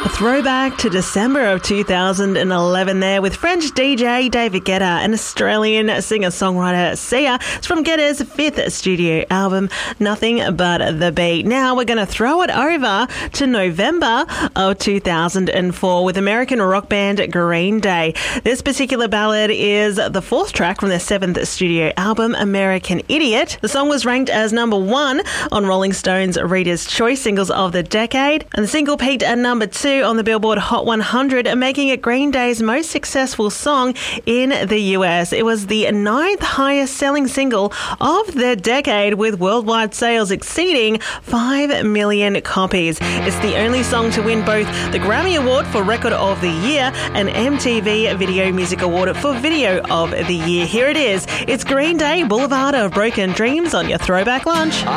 A throwback to December of 2011 there with French DJ David Guetta and Australian singer-songwriter Sia. It's from Guetta's fifth studio album, Nothing But The Beat. Now we're going to throw it over to November of 2004 with American rock band Green Day. This particular ballad is the fourth track from their seventh studio album, American Idiot. The song was ranked as number 1 on Rolling Stone's Reader's Choice Singles of the Decade, and the single peaked at number 2 on the Billboard Hot 100, making it Green Day's most successful song in the US. It was the 9th highest selling single of the decade, with worldwide sales exceeding 5 million copies. It's the only song to win both the Grammy Award for Record of the Year and MTV Video Music Award for Video of the Year. Here it is. It's Green Day, Boulevard of Broken Dreams on your Throwback Lunch.